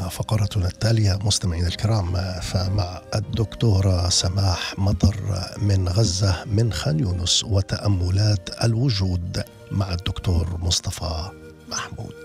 فقرتنا التالية مستمعين الكرام، فمع الدكتورة سماح مطر من غزة من خان يونس وتأملات الوجود مع الدكتور مصطفى محمود.